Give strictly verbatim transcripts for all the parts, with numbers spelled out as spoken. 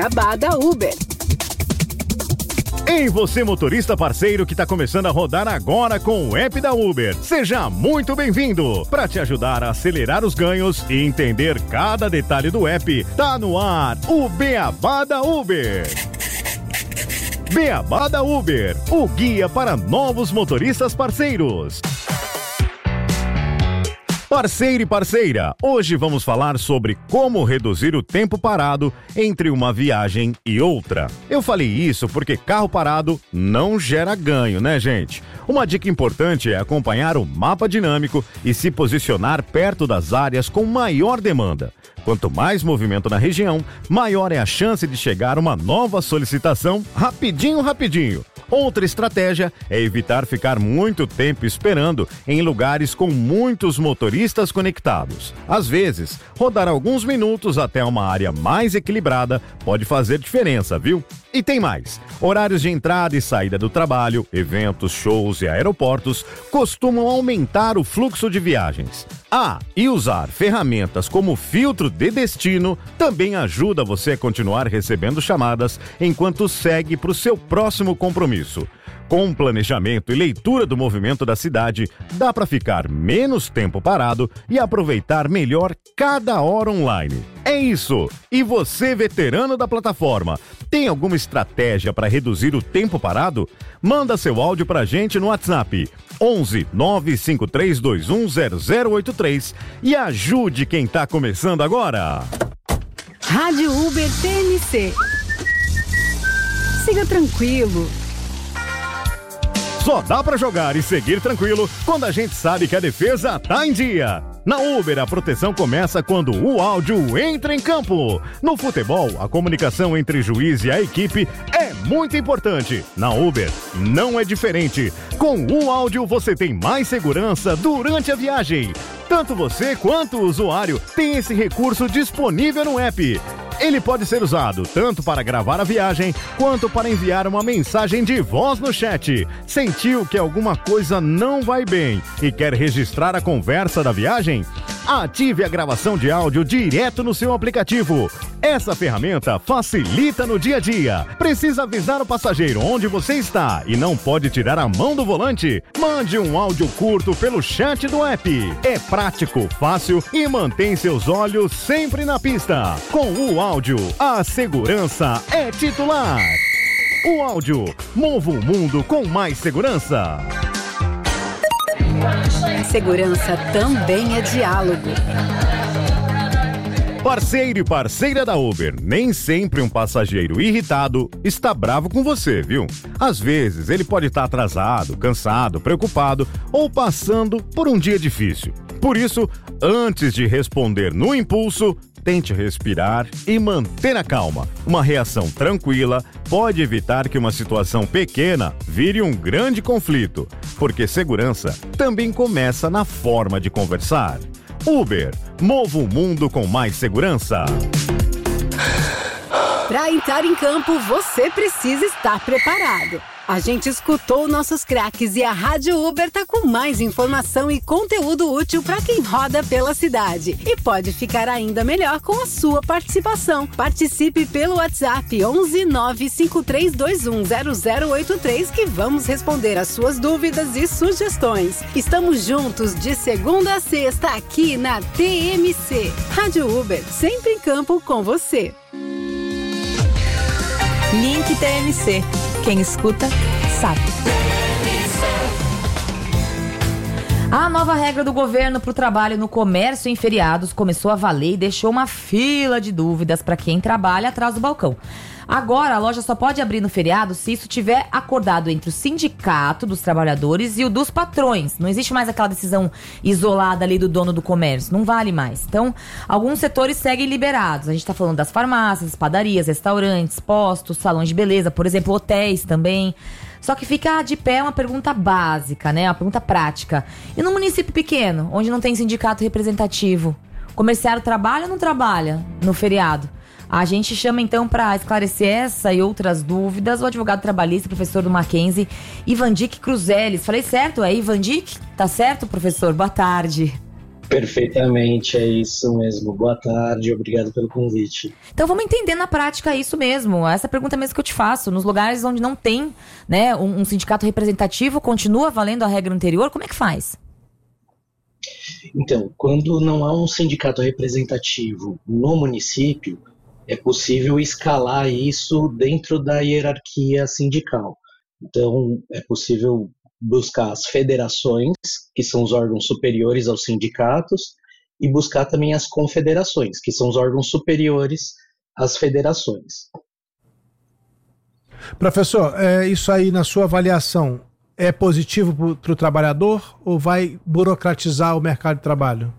Beabá da Uber. Ei, você motorista parceiro que está começando a rodar agora com o app da Uber. Seja muito bem-vindo! Para te ajudar a acelerar os ganhos e entender cada detalhe do app, tá no ar o Beabá da Uber. Beabá da Uber, o guia para novos motoristas parceiros. Parceiro e parceira, hoje vamos falar sobre como reduzir o tempo parado entre uma viagem e outra. Eu falei isso porque carro parado não gera ganho, né, gente? Uma dica importante é acompanhar o mapa dinâmico e se posicionar perto das áreas com maior demanda. Quanto mais movimento na região, maior é a chance de chegar uma nova solicitação rapidinho, rapidinho. Outra estratégia é evitar ficar muito tempo esperando em lugares com muitos motoristas conectados. Às vezes, rodar alguns minutos até uma área mais equilibrada pode fazer diferença, viu? E tem mais. Horários de entrada e saída do trabalho, eventos, shows e aeroportos costumam aumentar o fluxo de viagens. Ah, e usar ferramentas como filtro de destino também ajuda você a continuar recebendo chamadas enquanto segue para o seu próximo compromisso. Com planejamento e leitura do movimento da cidade, dá para ficar menos tempo parado e aproveitar melhor cada hora online. É isso! E você, veterano da plataforma, tem alguma estratégia para reduzir o tempo parado? Manda seu áudio pra gente no WhatsApp onze nove cinco três dois um zero zero oito três e ajude quem tá começando agora. Rádio Uber T N C. Siga tranquilo. Só dá pra jogar e seguir tranquilo quando a gente sabe que a defesa tá em dia. Na Uber, a proteção começa quando o áudio entra em campo. No futebol, a comunicação entre juiz e a equipe é muito importante. Na Uber, não é diferente. Com o áudio, você tem mais segurança durante a viagem. Tanto você quanto o usuário tem esse recurso disponível no app. Ele pode ser usado tanto para gravar a viagem, quanto para enviar uma mensagem de voz no chat. Sentiu que alguma coisa não vai bem e quer registrar a conversa da viagem? Ative a gravação de áudio direto no seu aplicativo. Essa ferramenta facilita no dia a dia. Precisa avisar o passageiro onde você está e não pode tirar a mão do volante? Mande um áudio curto pelo chat do app. É prático, fácil e mantém seus olhos sempre na pista. Com o áudio, a segurança é titular. O áudio, mova o mundo com mais segurança. Segurança também é diálogo. Parceiro e parceira da Uber, nem sempre um passageiro irritado está bravo com você, viu? Às vezes ele pode estar atrasado, cansado, preocupado ou passando por um dia difícil. Por isso, antes de responder no impulso, tente respirar e manter a calma. Uma reação tranquila pode evitar que uma situação pequena vire um grande conflito, porque segurança também começa na forma de conversar. Uber, mova o mundo com mais segurança. Para entrar em campo, você precisa estar preparado. A gente escutou nossos craques e a Rádio Uber tá com mais informação e conteúdo útil para quem roda pela cidade. E pode ficar ainda melhor com a sua participação. Participe pelo WhatsApp onze nove cinco três dois um zero zero oito três que vamos responder as suas dúvidas e sugestões. Estamos juntos de segunda a sexta aqui na T M C. Rádio Uber, sempre em campo com você. Link T M C. Quem escuta, sabe. A nova regra do governo para o trabalho no comércio em feriados começou a valer e deixou uma fila de dúvidas para quem trabalha atrás do balcão. Agora, a loja só pode abrir no feriado se isso tiver acordado entre o sindicato dos trabalhadores e o dos patrões. Não existe mais aquela decisão isolada ali do dono do comércio. Não vale mais. Então, alguns setores seguem liberados. A gente está falando das farmácias, padarias, restaurantes, postos, salões de beleza, por exemplo, hotéis também. Só que fica de pé uma pergunta básica, né? Uma pergunta prática. E no município pequeno, onde não tem sindicato representativo, o comerciário trabalha ou não trabalha no feriado? A gente chama então para esclarecer essa e outras dúvidas o advogado trabalhista, professor do Mackenzie, Ivandic Cruzeles. Falei certo? É Ivandic? Tá certo, professor? Boa tarde. Perfeitamente, é isso mesmo. Boa tarde, obrigado pelo convite. Então vamos entender na prática isso mesmo. Essa pergunta mesmo que eu te faço. Nos lugares onde não tem, né, um, um sindicato representativo, continua valendo a regra anterior? Como é que faz? Então, quando não há um sindicato representativo no município, é possível escalar isso dentro da hierarquia sindical. Então, é possível buscar as federações, que são os órgãos superiores aos sindicatos, e buscar também as confederações, que são os órgãos superiores às federações. Professor, é, isso aí na sua avaliação é positivo para o trabalhador ou vai burocratizar o mercado de trabalho?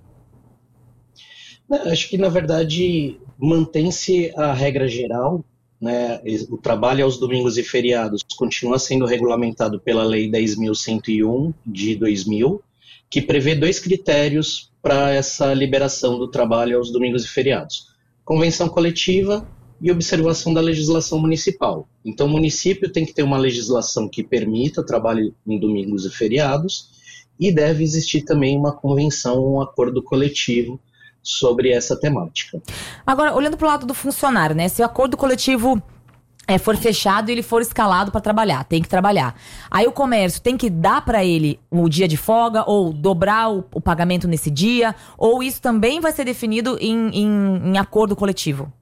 Não, acho que, na verdade, mantém-se a regra geral, né? O trabalho aos domingos e feriados continua sendo regulamentado pela Lei dez mil cento e um de dois mil, que prevê dois critérios para essa liberação do trabalho aos domingos e feriados: convenção coletiva e observação da legislação municipal. Então, o município tem que ter uma legislação que permita o trabalho em domingos e feriados, e deve existir também uma convenção, um acordo coletivo sobre essa temática. Agora, olhando para o lado do funcionário, né? Se o acordo coletivo é, for fechado e ele for escalado para trabalhar, tem que trabalhar. Aí o comércio tem que dar para ele o dia de folga ou dobrar o, o pagamento nesse dia, ou isso também vai ser definido em, em, em acordo coletivo?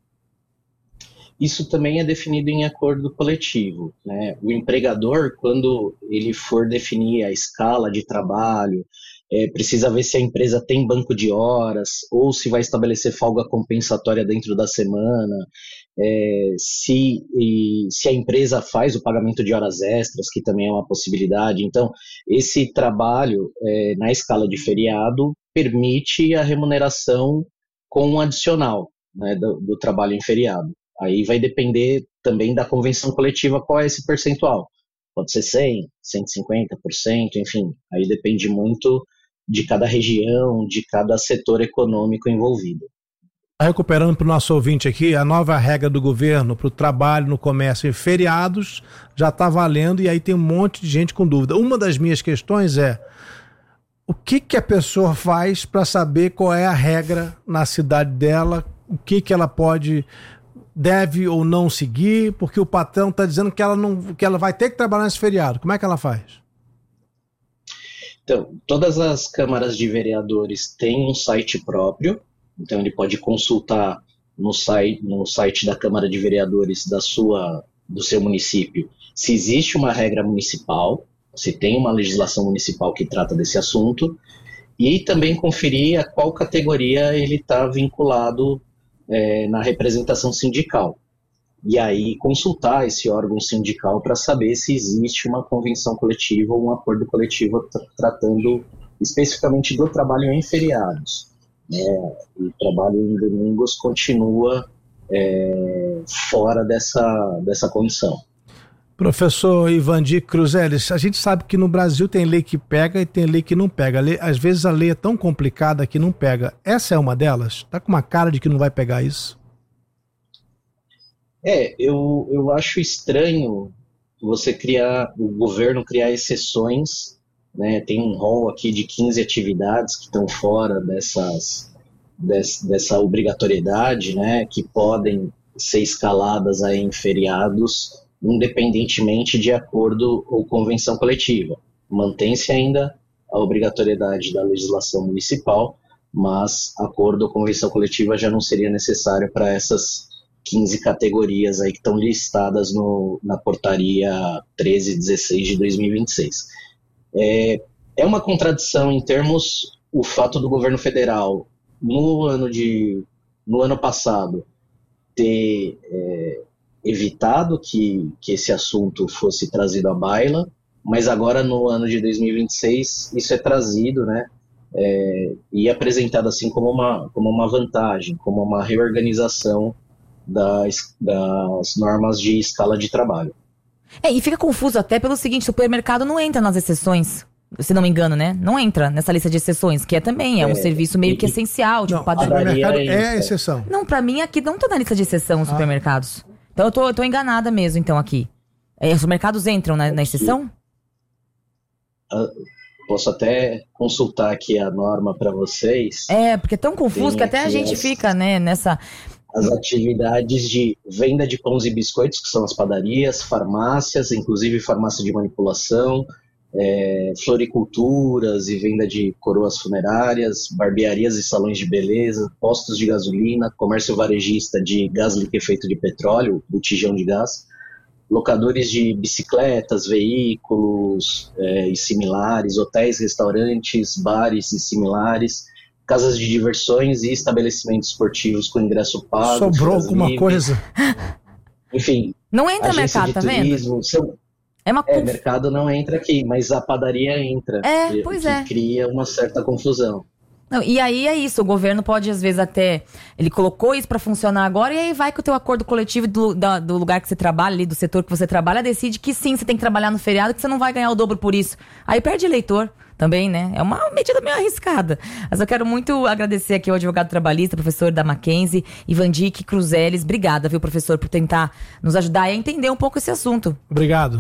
Isso também é definido em acordo coletivo, né? O empregador, quando ele for definir a escala de trabalho, É, precisa ver se a empresa tem banco de horas ou se vai estabelecer folga compensatória dentro da semana, é, se, e, se a empresa faz o pagamento de horas extras, que também é uma possibilidade. Então, esse trabalho é, na escala de feriado permite a remuneração com um adicional, né, do, do trabalho em feriado. Aí vai depender também da convenção coletiva qual é esse percentual. Pode ser cem, cento e cinquenta por cento, enfim, aí depende muito de cada região, de cada setor econômico envolvido. Recuperando para o nosso ouvinte aqui, a nova regra do governo para o trabalho no comércio e feriados já está valendo, e aí tem um monte de gente com dúvida. Uma das minhas questões é: o que, que a pessoa faz para saber qual é a regra na cidade dela, o que, que ela pode, deve ou não seguir, porque o patrão está dizendo que ela, não, que ela vai ter que trabalhar nesse feriado. Como é que ela faz? Então, todas as câmaras de vereadores têm um site próprio, então ele pode consultar no site, no site da Câmara de Vereadores da sua, do seu município se existe uma regra municipal, se tem uma legislação municipal que trata desse assunto, e também conferir a qual categoria ele está vinculado é, na representação sindical. E aí consultar esse órgão sindical para saber se existe uma convenção coletiva ou um acordo coletivo tra- tratando especificamente do trabalho em feriados. É, o trabalho em domingos continua é, fora dessa, dessa condição. Professor Ivandir Cruzeles, a gente sabe que no Brasil tem lei que pega e tem lei que não pega. Lei, às vezes a lei é tão complicada que não pega. Essa é uma delas? Tá com uma cara de que não vai pegar isso? É, eu, eu acho estranho você criar, o governo criar exceções, né? Tem um rol aqui de quinze atividades que estão fora dessas, des, dessa obrigatoriedade, né? Que podem ser escaladas aí em feriados, independentemente de acordo ou convenção coletiva. Mantém-se ainda a obrigatoriedade da legislação municipal, mas acordo ou convenção coletiva já não seria necessário para essas quinze categorias aí que estão listadas no, na portaria treze dezesseis de dois mil e vinte e seis. É, é uma contradição em termos, o fato do governo federal, no ano, de, no ano passado, ter é, evitado que, que esse assunto fosse trazido à baila, mas agora no ano de dois mil e vinte e seis isso é trazido, né, é, e apresentado assim como uma, como uma vantagem, como uma reorganização Das, das normas de escala de trabalho. É, e fica confuso até pelo seguinte: o supermercado não entra nas exceções, se não me engano, né? Não entra nessa lista de exceções, que é também, é um é, serviço meio e, que essencial. Tipo, não, o supermercado é a exceção. Não, pra mim aqui não tá na lista de exceção os ah. supermercados. Então eu tô, eu tô enganada mesmo, então, aqui. É, os supermercados entram na, na exceção? Uh, posso até consultar aqui a norma para vocês. É, porque é tão confuso Tem que até a gente as, fica, né, nessa... As atividades de venda de pães e biscoitos, que são as padarias, farmácias, inclusive farmácia de manipulação, é, floriculturas e venda de coroas funerárias, barbearias e salões de beleza, postos de gasolina, comércio varejista de gás liquefeito de petróleo, botijão de gás, locadores de bicicletas, veículos é, e similares, hotéis, restaurantes, bares e similares, casas de diversões e estabelecimentos esportivos com ingresso pago. Sobrou alguma livre. coisa? Enfim. Não entra mercado, tá turismo, vendo? São... É, uma é, mercado não entra aqui, mas a padaria entra. É, que, pois que é. cria uma certa confusão. Não, e aí é isso, o governo pode às vezes até, ele colocou isso pra funcionar agora e aí vai que o teu acordo coletivo do, da, do lugar que você trabalha, ali do setor que você trabalha, decide que sim, você tem que trabalhar no feriado, que você não vai ganhar o dobro por isso. Aí perde eleitor também, né? É uma medida meio arriscada. Mas eu quero muito agradecer aqui ao advogado trabalhista, professor da Mackenzie, Ivandique Cruzeles. Obrigada, viu, professor, por tentar nos ajudar a entender um pouco esse assunto. Obrigado.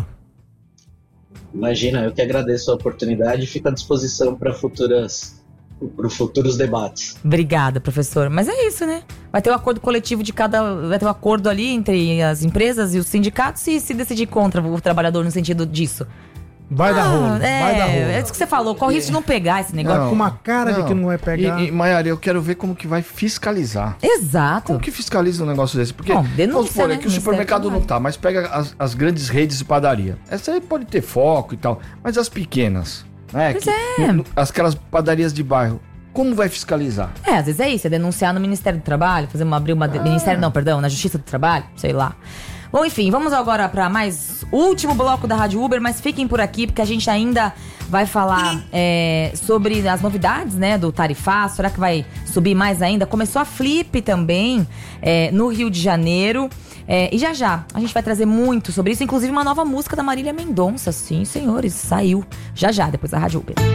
Imagina, eu que agradeço a oportunidade e fico à disposição para futuras... para futuros debates. Obrigada, professor. Mas é isso, né? Vai ter o um acordo coletivo de cada... Vai ter um acordo ali entre as empresas e os sindicatos e se decidir contra o trabalhador no sentido disso. Vai ah, dar rolo, é, vai dar rolo. É isso que você falou, corre risco de não pegar esse negócio. Não, com uma cara não, de que não vai pegar. E, e Maiara, eu quero ver como que vai fiscalizar. Exato. Como que fiscaliza um negócio desse? Porque, bom, denúncia, vamos supor, né? é que o supermercado não tá, mas pega as, as grandes redes de padaria. Essa aí pode ter foco e tal, mas as pequenas, né? Pois que, é. no, aquelas padarias de bairro. Como vai fiscalizar? É, às vezes é isso, é denunciar no Ministério do Trabalho, fazer uma, abrir uma... Ah. Ministério não, perdão, na Justiça do Trabalho, sei lá. Bom, enfim, vamos agora para mais último bloco da Rádio Uber, mas fiquem por aqui porque a gente ainda vai falar é, sobre as novidades, né, do tarifaço. Será que vai subir mais ainda? Começou a Flip também é, no Rio de Janeiro. É, e já já, a gente vai trazer muito sobre isso, inclusive uma nova música da Marília Mendonça. Sim, senhores, saiu já já, depois da Rádio Uber.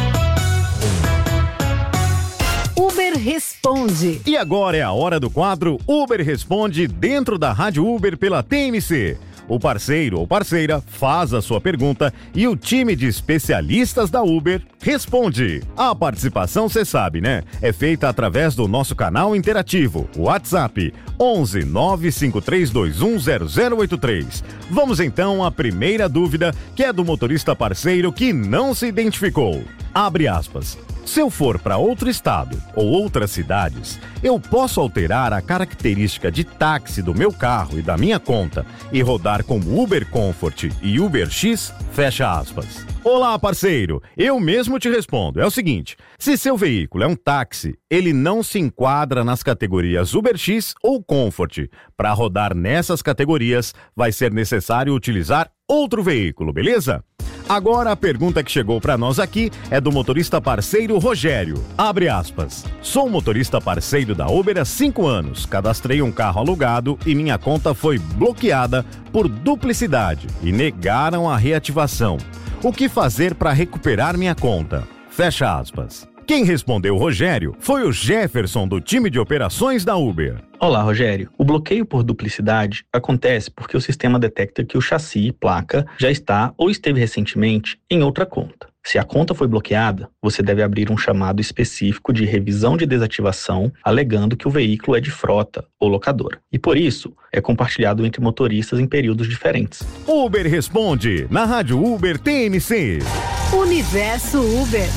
Uber Responde. E agora é a hora do quadro Uber Responde dentro da Rádio Uber pela T M C. O parceiro ou parceira faz a sua pergunta e o time de especialistas da Uber responde. A participação, você sabe, né? É feita através do nosso canal interativo, o WhatsApp onze nove cinco três dois um zero zero oito três. Vamos então à primeira dúvida, que é do motorista parceiro que não se identificou. Abre aspas. Se eu for para outro estado ou outras cidades, eu posso alterar a característica de táxi do meu carro e da minha conta e rodar como Uber Comfort e Uber X? Fecha aspas. Olá, parceiro. Eu mesmo te respondo. É o seguinte, se seu veículo é um táxi, ele não se enquadra nas categorias Uber X ou Comfort. Para rodar nessas categorias, vai ser necessário utilizar outro veículo, beleza? Agora a pergunta que chegou para nós aqui é do motorista parceiro Rogério. Abre aspas. Sou motorista parceiro da Uber há cinco anos. Cadastrei um carro alugado e minha conta foi bloqueada por duplicidade e negaram a reativação. O que fazer para recuperar minha conta? Fecha aspas. Quem respondeu Rogério foi o Jefferson do time de operações da Uber. Olá, Rogério. O bloqueio por duplicidade acontece porque o sistema detecta que o chassi e placa já está ou esteve recentemente em outra conta. Se a conta foi bloqueada, você deve abrir um chamado específico de revisão de desativação, alegando que o veículo é de frota ou locadora. E por isso, é compartilhado entre motoristas em períodos diferentes. Uber Responde, na Rádio Uber T M C. Universo Uber.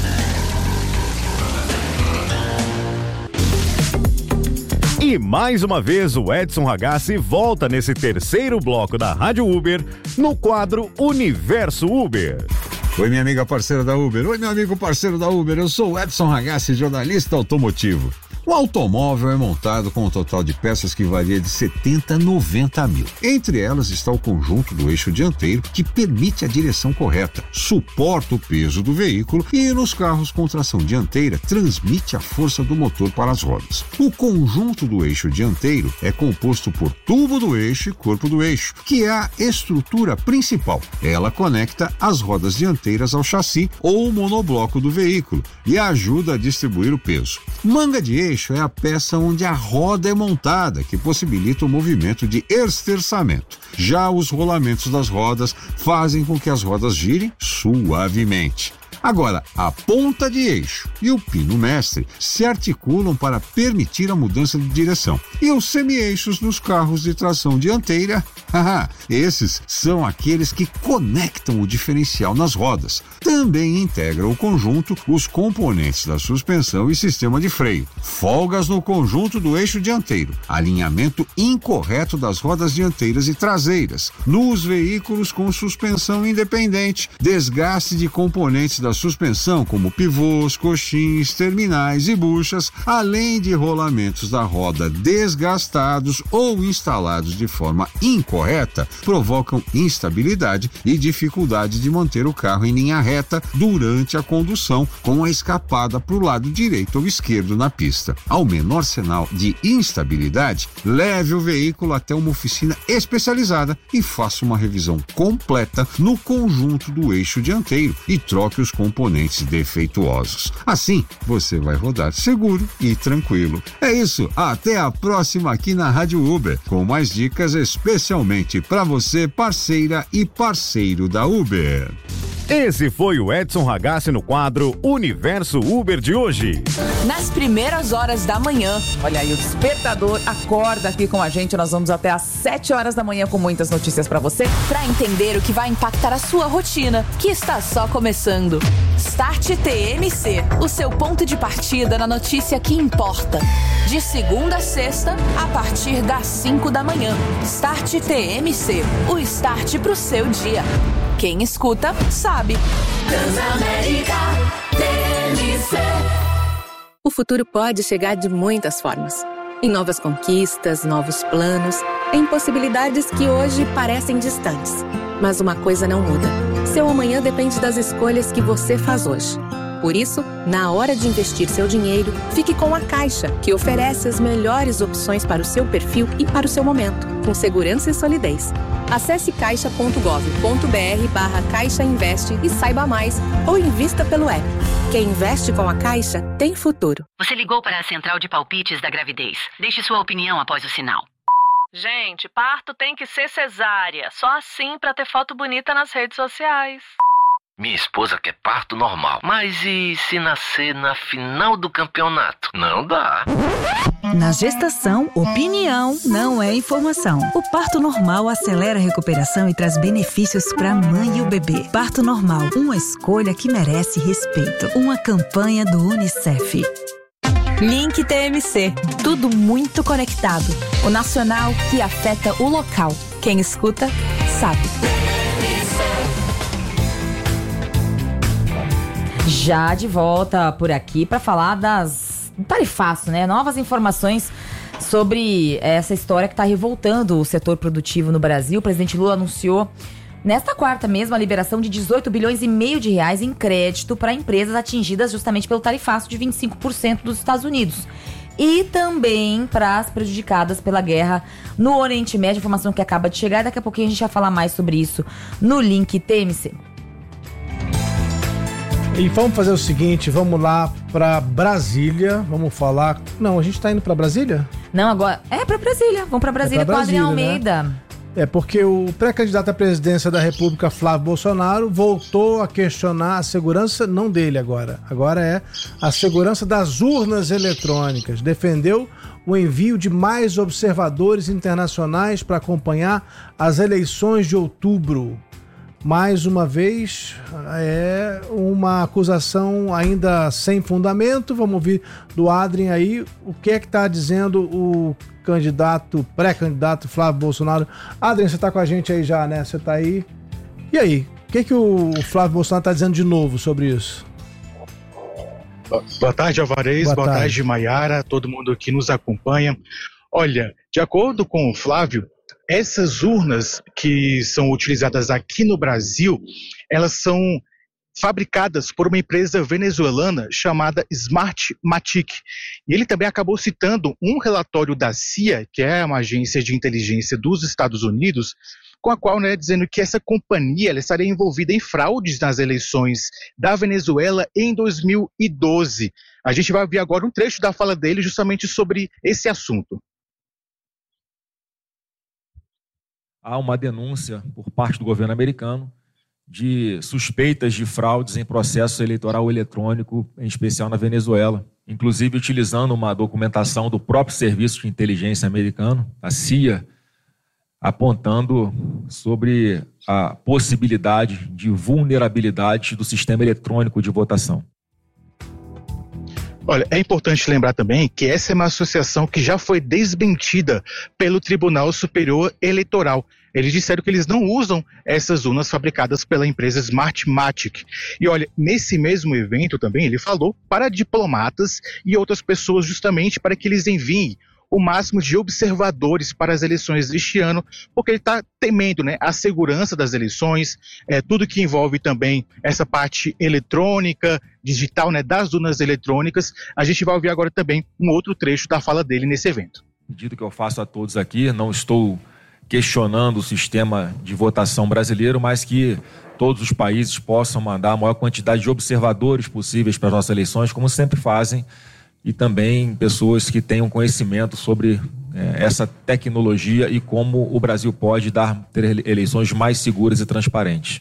E mais uma vez o Edson Ragazzi volta nesse terceiro bloco da Rádio Uber no quadro Universo Uber. Oi, minha amiga parceira da Uber. Oi, meu amigo parceiro da Uber. Eu sou o Edson Ragazzi, jornalista automotivo. O automóvel é montado com um total de peças que varia de setenta a noventa mil. Entre elas está o conjunto do eixo dianteiro, que permite a direção correta, suporta o peso do veículo e, nos carros com tração dianteira, transmite a força do motor para as rodas. O conjunto do eixo dianteiro é composto por tubo do eixo e corpo do eixo, que é a estrutura principal. Ela conecta as rodas dianteiras ao chassi ou monobloco do veículo e ajuda a distribuir o peso. Manga de eixo é a peça onde a roda é montada, que possibilita o movimento de esterçamento. Já os rolamentos das rodas fazem com que as rodas girem suavemente. Agora, a ponta de eixo e o pino mestre se articulam para permitir a mudança de direção. E os semi-eixos nos carros de tração dianteira, haha, esses são aqueles que conectam o diferencial nas rodas. Também integram o conjunto os componentes da suspensão e sistema de freio. Folgas no conjunto do eixo dianteiro, alinhamento incorreto das rodas dianteiras e traseiras, nos veículos com suspensão independente, desgaste de componentes da suspensão como pivôs, coxins, terminais e buchas, além de rolamentos da roda desgastados ou instalados de forma incorreta, provocam instabilidade e dificuldade de manter o carro em linha reta durante a condução, com a escapada para o lado direito ou esquerdo na pista. Ao menor sinal de instabilidade, leve o veículo até uma oficina especializada e faça uma revisão completa no conjunto do eixo dianteiro e troque os componentes defeituosos. Assim, você vai rodar seguro e tranquilo. É isso, até a próxima aqui na Rádio Uber, com mais dicas especialmente para você, parceira e parceiro da Uber. Esse foi o Edson Ragazzi no quadro Universo Uber de hoje. Nas primeiras horas da manhã, olha aí, o despertador acorda aqui com a gente. Nós vamos até às sete horas da manhã com muitas notícias pra você, pra entender o que vai impactar a sua rotina, que está só começando. Start T M C, o seu ponto de partida na notícia que importa. De segunda a sexta, a partir das cinco da manhã. Start T M C, o start pro seu dia. Quem escuta, sabe. Transamérica T M C. O futuro pode chegar de muitas formas. Em novas conquistas, novos planos, em possibilidades que hoje parecem distantes. Mas uma coisa não muda. Seu amanhã depende das escolhas que você faz hoje. Por isso, na hora de investir seu dinheiro, fique com a Caixa, que oferece as melhores opções para o seu perfil e para o seu momento, com segurança e solidez. Acesse caixa ponto gov ponto br barra Caixa Investe e saiba mais, ou invista pelo app. Quem investe com a Caixa tem futuro. Você ligou para a central de palpites da gravidez. Deixe sua opinião após o sinal. Gente, parto tem que ser cesárea. Só assim pra ter foto bonita nas redes sociais. Minha esposa quer parto normal. Mas e se nascer na final do campeonato? Não dá. Na gestação, opinião não é informação. O parto normal acelera a recuperação e traz benefícios para a mãe e o bebê. Parto normal, uma escolha que merece respeito. Uma campanha do Unicef. Link T M C, tudo muito conectado. O nacional que afeta o local. Quem escuta, sabe. Já de volta por aqui para falar das tarifaço, né? Novas informações sobre essa história que está revoltando o setor produtivo no Brasil. O presidente Lula anunciou nesta quarta mesmo a liberação de dezoito bilhões e meio de reais em crédito para empresas atingidas justamente pelo tarifaço de vinte e cinco por cento dos Estados Unidos. E também para as prejudicadas pela guerra no Oriente Médio, informação que acaba de chegar. Daqui a pouquinho a gente vai falar mais sobre isso no Link T M C. E vamos fazer o seguinte, vamos lá para Brasília, vamos falar... Não, a gente tá indo para Brasília? Não, agora... É para Brasília, vamos para Brasília, é pra Brasília com o Adriano Almeida. Né? É porque o pré-candidato à presidência da República, Flávio Bolsonaro, voltou a questionar a segurança, não dele agora, agora é a segurança das urnas eletrônicas. Defendeu o envio de mais observadores internacionais para acompanhar as eleições de outubro. Mais uma vez, é uma acusação ainda sem fundamento. Vamos ouvir do Adrien aí o que é que está dizendo o candidato, pré-candidato Flávio Bolsonaro. Adrien, você está com a gente aí já, né? Você está aí. E aí, o que é que o Flávio Bolsonaro está dizendo de novo sobre isso? Boa tarde, Alvarez. Boa, Boa tarde, tarde Maiara, todo mundo que nos acompanha. Olha, de acordo com o Flávio, essas urnas que são utilizadas aqui no Brasil, elas são fabricadas por uma empresa venezuelana chamada Smartmatic. E ele também acabou citando um relatório da C I A, que é uma agência de inteligência dos Estados Unidos, com a qual, né, dizendo que essa companhia ela estaria envolvida em fraudes nas eleições da Venezuela em dois mil e doze. A gente vai ouvir agora um trecho da fala dele justamente sobre esse assunto. Há uma denúncia por parte do governo americano de suspeitas de fraudes em processo eleitoral eletrônico, em especial na Venezuela, inclusive utilizando uma documentação do próprio Serviço de Inteligência americano, a C I A, apontando sobre a possibilidade de vulnerabilidade do sistema eletrônico de votação. Olha, é importante lembrar também que essa é uma associação que já foi desmentida pelo Tribunal Superior Eleitoral. Eles disseram que eles não usam essas urnas fabricadas pela empresa Smartmatic. E olha, nesse mesmo evento também ele falou para diplomatas e outras pessoas justamente para que eles enviem o máximo de observadores para as eleições deste ano, porque ele está temendo, né, a segurança das eleições, é, tudo que envolve também essa parte eletrônica, digital, né, das urnas eletrônicas. A gente vai ouvir agora também um outro trecho da fala dele nesse evento. O pedido que eu faço a todos aqui, não estou questionando o sistema de votação brasileiro, mas que todos os países possam mandar a maior quantidade de observadores possíveis para as nossas eleições, como sempre fazem, e também pessoas que tenham conhecimento sobre é, essa tecnologia e como o Brasil pode dar, ter eleições mais seguras e transparentes.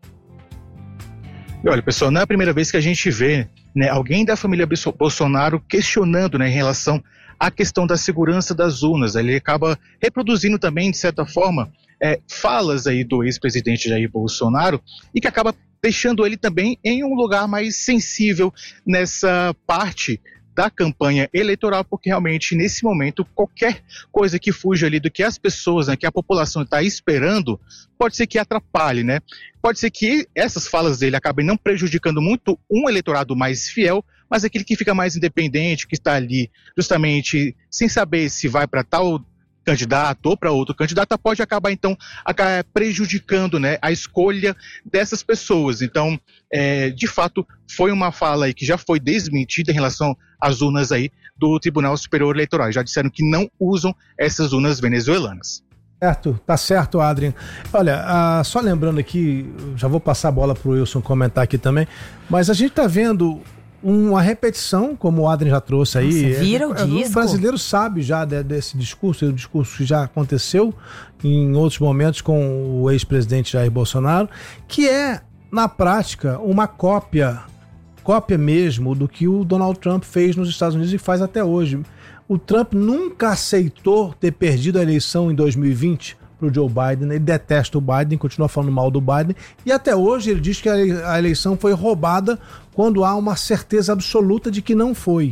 E olha, pessoal, não é a primeira vez que a gente vê, né, alguém da família Bolsonaro questionando, né, em relação à questão da segurança das urnas. Ele acaba reproduzindo também, de certa forma, é, falas aí do ex-presidente Jair Bolsonaro e que acaba deixando ele também em um lugar mais sensível nessa parte da campanha eleitoral, porque realmente nesse momento qualquer coisa que fuja ali do que as pessoas, né, que a população está esperando, pode ser que atrapalhe, né? Pode ser que essas falas dele acabem não prejudicando muito um eleitorado mais fiel, mas aquele que fica mais independente, que está ali justamente sem saber se vai para tal candidato ou para outro candidato, pode acabar então acabar prejudicando, né, a escolha dessas pessoas. Então, é, de fato, foi uma fala aí que já foi desmentida em relação às urnas aí do Tribunal Superior Eleitoral. Já disseram que não usam essas urnas venezuelanas. Certo, tá certo, Adrian. Olha, ah, só lembrando aqui, já vou passar a bola pro Wilson comentar aqui também, mas a gente tá vendo uma repetição, como o Adrian já trouxe aí. Nossa, vira o é, disco. O brasileiro sabe já de, desse discurso, o discurso que já aconteceu em outros momentos com o ex-presidente Jair Bolsonaro, que é, na prática, uma cópia, cópia mesmo do que o Donald Trump fez nos Estados Unidos e faz até hoje. O Trump nunca aceitou ter perdido a eleição em dois mil e vinte para o Joe Biden, ele detesta o Biden, continua falando mal do Biden, e até hoje ele diz que a eleição foi roubada quando há uma certeza absoluta de que não foi.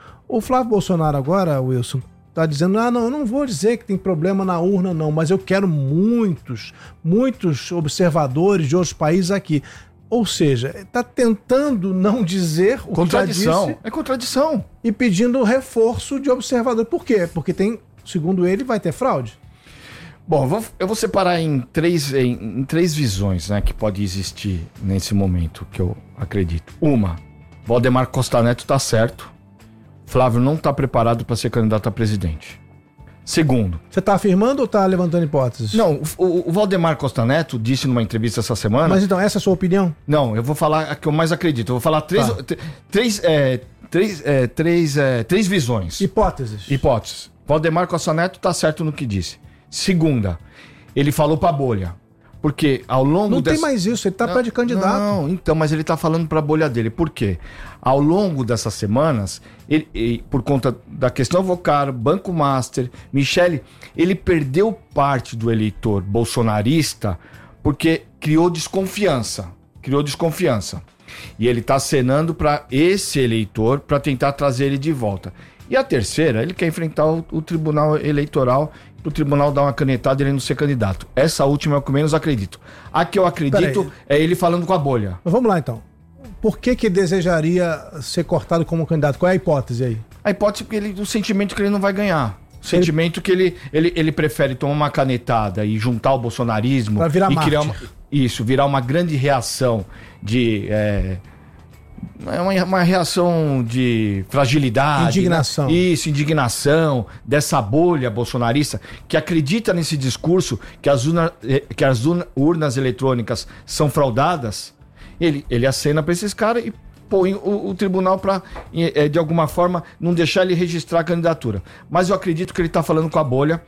O Flávio Bolsonaro agora, Wilson, está dizendo, ah, não, eu não vou dizer que tem problema na urna não, mas eu quero muitos, muitos observadores de outros países aqui. Ou seja, está tentando não dizer o que já disse. Contradição, é contradição. E pedindo reforço de observador. Por quê? Porque tem, segundo ele, vai ter fraude. Bom, eu vou, eu vou separar em três, em, em três visões, né, que pode existir nesse momento, que eu acredito. Uma, Valdemar Costa Neto está certo, Flávio não está preparado para ser candidato a presidente. Segundo... Você está afirmando ou está levantando hipóteses? Não, o, o Valdemar Costa Neto disse numa entrevista essa semana... Mas então, essa é a sua opinião? Não, eu vou falar a que eu mais acredito. Eu vou falar três, Tá. três, é, três, é, três, é, três visões. Hipóteses. Hipóteses. Valdemar Costa Neto está certo no que disse. Segunda, ele falou pra bolha. Porque ao longo Não dessa... tem mais isso, ele tá pé de candidato. Não, então, mas ele tá falando pra bolha dele. Por quê? Ao longo dessas semanas, ele, ele, por conta da questão Vocaro, Banco Master, Michele, ele perdeu parte do eleitor bolsonarista porque criou desconfiança. Criou desconfiança. E ele tá acenando pra esse eleitor pra tentar trazer ele de volta. E a terceira, ele quer enfrentar o, o Tribunal Eleitoral, o Tribunal dar uma canetada e ele não ser candidato. Essa última é o que eu menos acredito. A que eu acredito é ele falando com a bolha. Mas vamos lá então. Por que que desejaria ser cortado como candidato? Qual é a hipótese aí? A hipótese é que ele, o sentimento que ele não vai ganhar. O sentimento ele... que ele, ele, ele prefere tomar uma canetada e juntar o bolsonarismo. Pra virar e Marte. criar uma, isso, virar uma grande reação de... É, É uma, uma reação de fragilidade. Indignação. Né? Isso, indignação dessa bolha bolsonarista que acredita nesse discurso que as, urna, que as urnas eletrônicas são fraudadas. Ele, ele acena para esses caras e põe o, o tribunal para, de alguma forma, não deixar ele registrar a candidatura. Mas eu acredito que ele está falando com a bolha.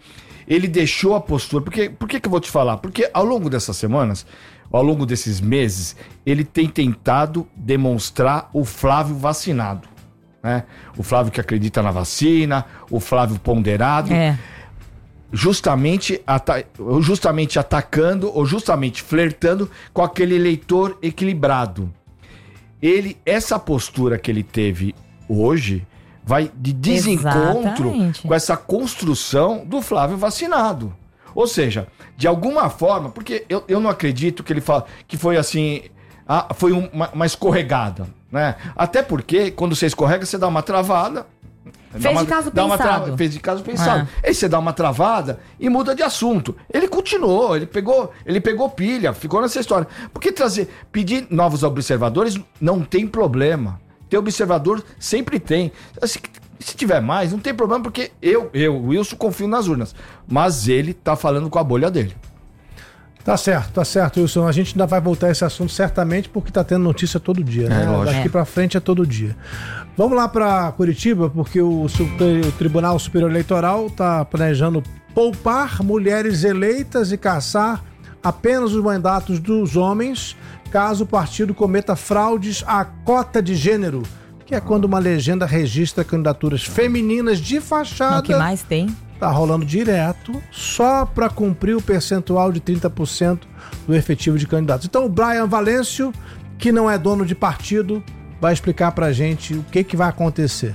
ele deixou a postura. Porque, por que, que eu vou te falar? Porque ao longo dessas semanas, ao longo desses meses, ele tem tentado demonstrar o Flávio vacinado. Né? O Flávio que acredita na vacina, o Flávio ponderado. É. Justamente, ata- justamente atacando ou justamente flertando com aquele eleitor equilibrado. Ele, essa postura que ele teve hoje vai de desencontro Exatamente. com essa construção do Flávio vacinado. Ou seja, de alguma forma, porque eu, eu não acredito que ele fala que foi assim, ah, foi um- uma, uma escorregada, né? Até porque quando você escorrega, você dá uma travada. Fez dá uma- de caso dá uma pensado. trava- fez de caso pensado. Ah. Aí você dá uma travada e muda de assunto. Ele continuou, ele pegou, ele pegou pilha, ficou nessa história. Porque trazer, pedir novos observadores não tem problema. Ter observador sempre tem. Se, se tiver mais, não tem problema, porque eu, eu, Wilson, confio nas urnas. Mas ele tá falando com a bolha dele. Tá certo, tá certo, Wilson. A gente ainda vai voltar a esse assunto certamente, porque tá tendo notícia todo dia, né? lógico. Daqui É. pra frente é todo dia. Vamos lá pra Curitiba, porque o, Super- o Tribunal Superior Eleitoral tá planejando poupar mulheres eleitas e caçar apenas os mandatos dos homens, caso o partido cometa fraudes à cota de gênero, que é quando uma legenda registra candidaturas femininas de fachada. O que mais tem? Tá rolando direto, só para cumprir o percentual de trinta por cento do efetivo de candidatos. Então o Brian Valêncio, que não é dono de partido, vai explicar pra gente o que que vai acontecer.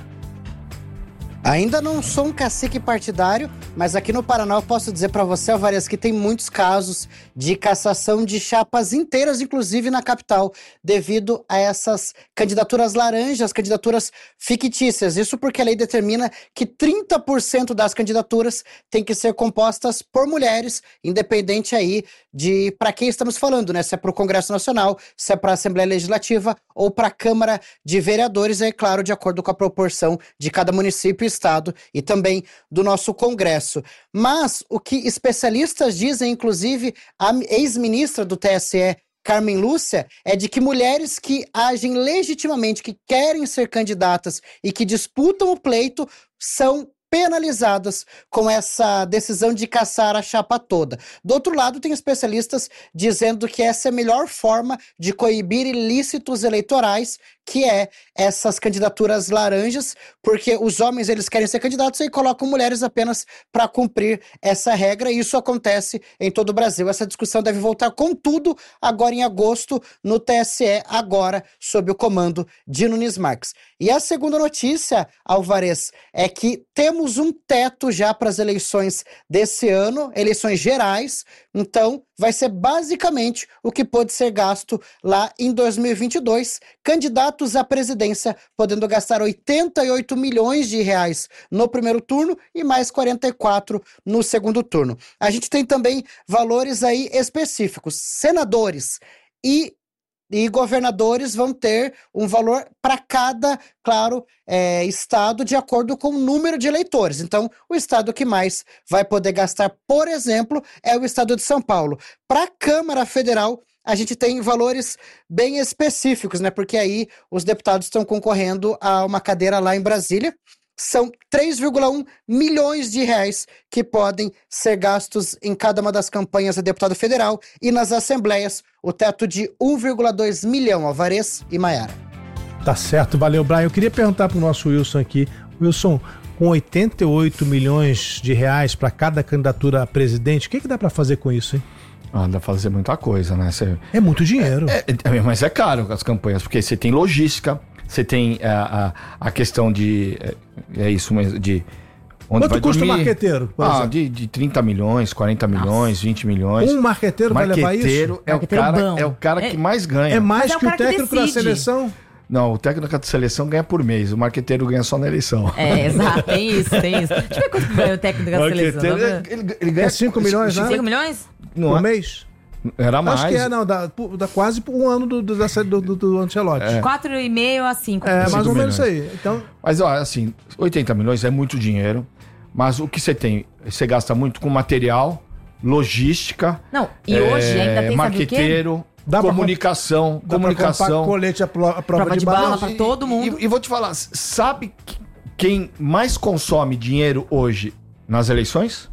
Ainda não sou um cacique partidário, mas aqui no Paraná eu posso dizer para você, Alvarez, que tem muitos casos de cassação de chapas inteiras, inclusive na capital, devido a essas candidaturas laranjas, candidaturas fictícias. Isso porque a lei determina que trinta por cento das candidaturas têm que ser compostas por mulheres, independente aí de para quem estamos falando, né? Se é para o Congresso Nacional, se é para a Assembleia Legislativa ou para a Câmara de Vereadores, é claro, de acordo com a proporção de cada município e estado e também do nosso Congresso. Mas o que especialistas dizem, inclusive a ex-ministra do T S E, Carmen Lúcia, é de que mulheres que agem legitimamente, que querem ser candidatas e que disputam o pleito, são penalizadas com essa decisão de caçar a chapa toda. Do outro lado, tem especialistas dizendo que essa é a melhor forma de coibir ilícitos eleitorais, que é essas candidaturas laranjas, porque os homens eles querem ser candidatos e colocam mulheres apenas para cumprir essa regra, e isso acontece em todo o Brasil. Essa discussão deve voltar com tudo agora em agosto no T S E, agora sob o comando de Nunes Marques. E a segunda notícia, Alvarez, é que temos um teto já para as eleições desse ano, eleições gerais, então vai ser basicamente o que pode ser gasto lá em dois mil e vinte e dois. Candidatos à presidência podendo gastar oitenta e oito milhões de reais no primeiro turno e mais quarenta e quatro no segundo turno. A gente tem também valores aí específicos. Senadores e E governadores vão ter um valor para cada, claro, é, estado de acordo com o número de eleitores. Então, o estado que mais vai poder gastar, por exemplo, é o estado de São Paulo. Para a Câmara Federal, a gente tem valores bem específicos, né? Porque aí os deputados estão concorrendo a uma cadeira lá em Brasília. São três vírgula um milhões de reais que podem ser gastos em cada uma das campanhas a deputado federal, e nas assembleias o teto de um vírgula dois milhão, Alvarez e Maiara. Tá certo, valeu, Brian. Eu queria perguntar pro nosso Wilson aqui. Wilson, com oitenta e oito milhões de reais para cada candidatura a presidente, o que que dá para fazer com isso, hein? Ah, dá pra fazer muita coisa, né? Você... É muito dinheiro. É, é, mas é caro as campanhas, porque você tem logística, você tem a, a, a questão de... É, é isso mesmo, de... Onde Quanto vai custa dormir? um marqueteiro? por Ah, exemplo? de, de trinta milhões, quarenta milhões, vinte milhões. Um marqueteiro vai levar isso? Marqueteiro é o Marqueteiro cara, bom. é o cara É- que mais ganha. é mais Mas é o que o cara que técnico da decide. seleção? Não, o técnico da seleção ganha por mês, o marqueteiro ganha só na eleição. É, exato, tem isso, tem isso. Deixa eu ver quanto que ganha o técnico da seleção. Marqueteiro, Vamos ver. ele, ele ganha É cinco milhões, né? cinco milhões? Não Por é? mês? Era mais. Acho que é, não, dá, dá quase um ano do, do, da- do, do, do Ancelotti. É. quatro e meio a cinco. É, mais cinco ou menos isso milhões. aí. Então, Mas, ó, assim, oitenta milhões é muito dinheiro, mas o que você tem? Você gasta muito com material, logística. Não, e hoje ainda tem, sabe o quê? marqueteiro, Dá pra comunicação, dá pra comunicação. comprar colete à pro- à prova, Prova de bala pra todo mundo. E, e vou te falar, sabe que- quem mais consome dinheiro hoje nas eleições?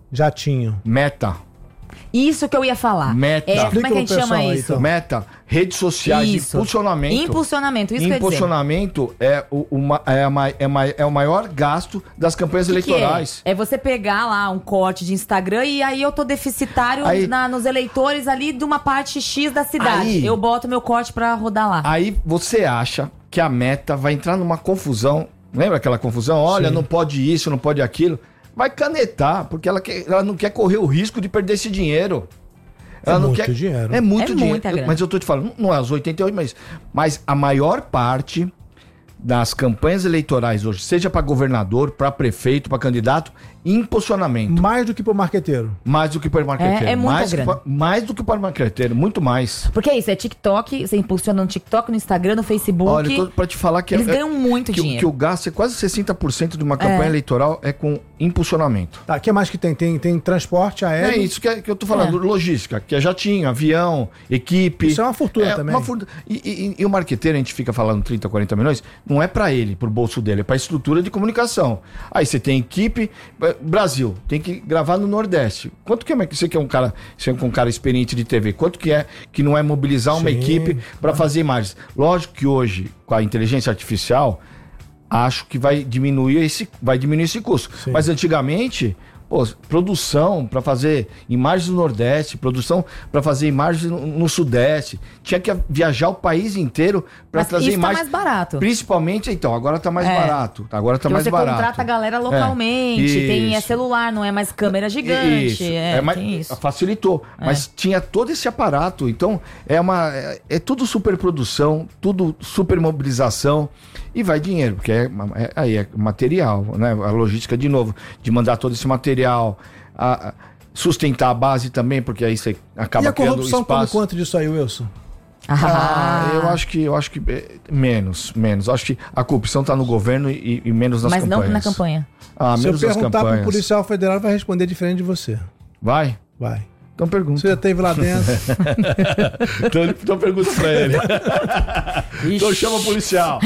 Jatinho. Meta. Isso que eu ia falar. Meta. É, como é que a gente chama aí, isso? Então. Meta, redes sociais, Isso. impulsionamento. Impulsionamento, isso que eu ia dizer. Impulsionamento é o, uma, é, a, é, ma- é o maior gasto das campanhas Que que eleitorais. é? É você pegar lá um corte de Instagram e aí eu tô deficitário Aí- na- nos eleitores ali de uma parte X da cidade. Aí- eu boto meu corte pra rodar lá. Aí você acha que a Meta vai entrar numa confusão. Lembra aquela confusão? Olha, Sim. não pode isso, não pode aquilo. Vai canetar, porque ela, quer, ela não quer correr o risco de perder esse dinheiro. É Ela não muito quer... dinheiro. É muito É dinheiro. muita grana. Mas eu tô te falando, não é os oitenta e oito, mas, mas a maior parte das campanhas eleitorais hoje, seja para governador, para prefeito, para candidato, impulsionamento. Mais do que pro marqueteiro. Mais do que para o marqueteiro. É- é muita mais, grana. que pra- mais do que para o marqueteiro, muito mais. Porque é isso, é TikTok, você impulsiona no TikTok, no Instagram, no Facebook. Olha, eu tô pra te falar que Eles é, ganham muito que, o- dinheiro. que o gasto é quase sessenta por cento de uma campanha É. eleitoral é com impulsionamento. Tá, o que mais que tem? Tem, tem transporte aéreo. É isso que, é- que eu tô falando, logística, que é jatinho, avião, equipe. Isso é uma fortuna também. Uma fortuna. E, e- e o marqueteiro, a gente fica falando trinta, quarenta milhões, não é pra ele, pro bolso dele, é pra estrutura de comunicação. Aí você tem equipe, eh, Brasil, tem que gravar no Nordeste. Quanto que é, você que é um cara, você é um cara experiente de T V, quanto que é que não é mobilizar uma Sim. equipe pra fazer imagens? Lógico que hoje, com a inteligência artificial, acho que vai diminuir esse, vai diminuir esse custo. Sim. Mas antigamente, pô, produção para fazer imagens no Nordeste, produção para fazer imagens no, no Sudeste, tinha que viajar o país inteiro para Mas trazer isso tá imagens. mais barato. Principalmente, então, agora tá mais É. barato. Agora tá Porque mais você barato. contrata a galera localmente, É. tem é Isso. celular, não é mais câmera gigante. Isso. É, É, mas tem isso. facilitou. É. Mas tinha todo esse aparato. Então, é uma. É, é tudo superprodução, tudo super mobilização. E vai dinheiro, porque é, é- aí é material, né? A logística, de novo, de mandar todo esse material, a- a- sustentar a base também, porque aí você acaba E a criando corrupção toma espaço. quanto disso aí, Wilson? Ah, eu acho que eu acho que é, menos, menos. Acho que a corrupção está no governo e, e menos nas Mas campanhas. não na campanha. Ah, Se eu menos nas perguntar pro campanhas. policial federal, ele vai responder diferente de você. Vai? Vai. Então pergunta. Você já esteve lá dentro. então, então pergunta pra ele. Então chama o policial.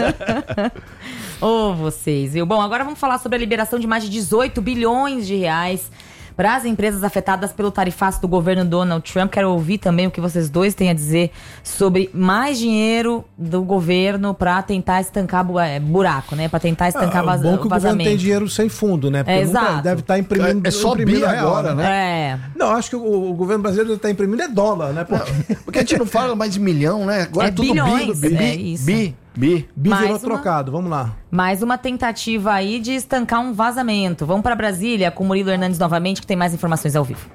Ô, vocês, viu? Bom, agora vamos falar sobre a liberação de mais de dezoito bilhões de reais para as empresas afetadas pelo tarifaço do governo Donald Trump. Quero ouvir também o que vocês dois têm a dizer sobre mais dinheiro do governo para tentar estancar bu- é, buraco, né? Para tentar estancar Ah, vaz- bom que o governo vazamento. tem dinheiro sem fundo, né? É, nunca exato. deve estar imprimindo. É- é só imprimindo bi real, agora, né? É. Não, acho que o, o governo brasileiro está imprimindo é dólar, né? Porque Porque a gente não fala mais de milhão, né? Agora É é, tudo bilhões, bi, bi, é isso. bi, bi. bi Mais virou uma- trocado, vamos lá. Mais uma tentativa aí de estancar um vazamento. Vamos para Brasília com o Murilo Hernandes novamente, que tem mais informações ao vivo.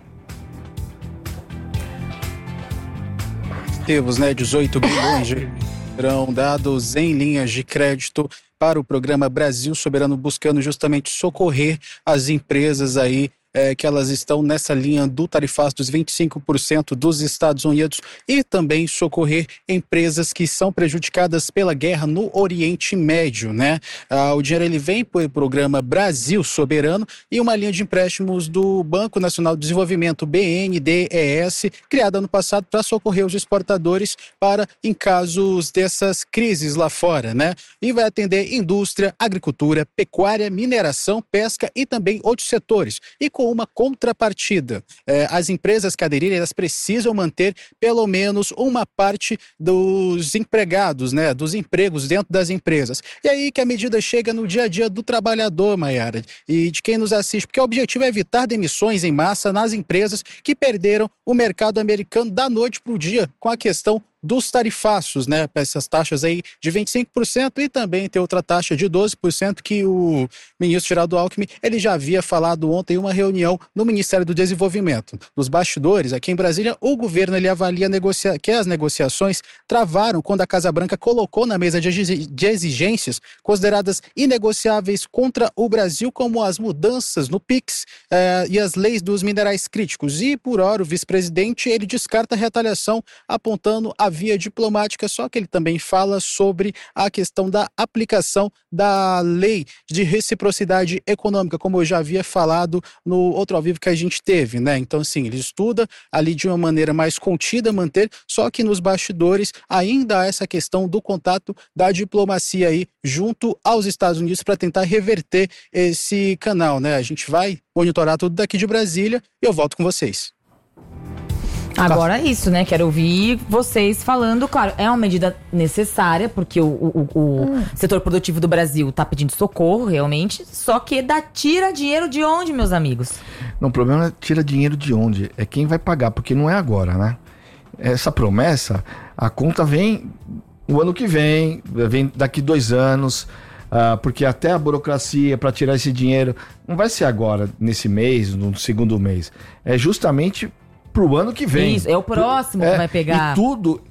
Temos, né, dezoito bilhões de serão dados em linhas de crédito para o programa Brasil Soberano, buscando justamente socorrer as empresas aí é, que elas estão nessa linha do tarifaço dos vinte e cinco por cento dos Estados Unidos e também socorrer empresas que são prejudicadas pela guerra no Oriente Médio, né? Ah, o dinheiro ele vem para o programa Brasil Soberano e uma linha de empréstimos do Banco Nacional de Desenvolvimento, B N D E S, criada ano passado para socorrer os exportadores para em casos dessas crises lá fora, né? E vai atender indústria, agricultura, pecuária, mineração, pesca e também outros setores. E com uma contrapartida, eh, as empresas que aderirem, elas precisam manter pelo menos uma parte dos empregados, né? Dos empregos dentro das empresas. E aí que a medida chega no dia a dia do trabalhador, Maiara, e de quem nos assiste, porque o objetivo é evitar demissões em massa nas empresas que perderam o mercado americano da noite para o dia com a questão dos tarifaços, né, para essas taxas aí de vinte e cinco por cento e também tem outra taxa de doze por cento que o ministro Geraldo Alckmin, ele já havia falado ontem em uma reunião no Ministério do Desenvolvimento. Nos bastidores, aqui em Brasília, o governo ele avalia negocia... que as negociações travaram quando a Casa Branca colocou na mesa de exi- de exigências consideradas inegociáveis contra o Brasil, como as mudanças no PIX eh, e as leis dos minerais críticos. E, por hora, o vice-presidente ele descarta a retaliação, apontando a via diplomática, só que ele também fala sobre a questão da aplicação da lei de reciprocidade econômica, como eu já havia falado no outro ao vivo que a gente teve, né? Então, assim, ele estuda ali de uma maneira mais contida, manter, só que nos bastidores ainda há essa questão do contato da diplomacia aí junto aos Estados Unidos para tentar reverter esse canal, né? A gente vai monitorar tudo daqui de Brasília e eu volto com vocês. Agora é isso, né? Quero ouvir vocês falando. Claro, é uma medida necessária, porque o, o, o hum. setor produtivo do Brasil tá pedindo socorro, realmente. Só que dá, tira dinheiro de onde, meus amigos? Não, o problema é tira dinheiro de onde? É quem vai pagar, porque não é agora, né? Essa promessa, a conta vem o ano que vem, vem daqui dois anos, uh, porque até a burocracia para tirar esse dinheiro não vai ser agora, nesse mês, no segundo mês. É justamente pro ano que vem. Isso, é o próximo é, que vai pegar. E tudo